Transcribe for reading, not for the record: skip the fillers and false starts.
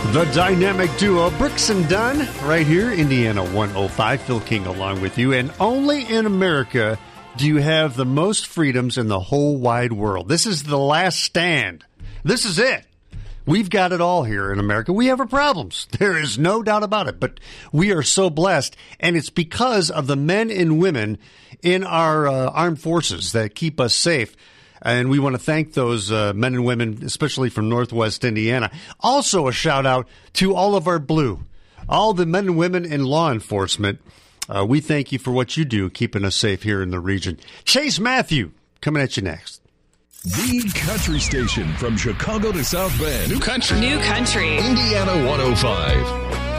The dynamic duo Brooks and Dunn right here, Indiana 105. Phil King along with you. And only in America do you have the most freedoms in the whole wide world. This is the last stand. This is it. We've got it all here in America. We have our problems. There is no doubt about it. But we are so blessed. And it's because of the men and women in our armed forces that keep us safe. And we want to thank those men and women, especially from Northwest Indiana. Also a shout out to all of our blue, all the men and women in law enforcement. We thank you for what you do, keeping us safe here in the region. Chase Matthew coming at you next. The country station from Chicago to South Bend. New country. Indiana 105.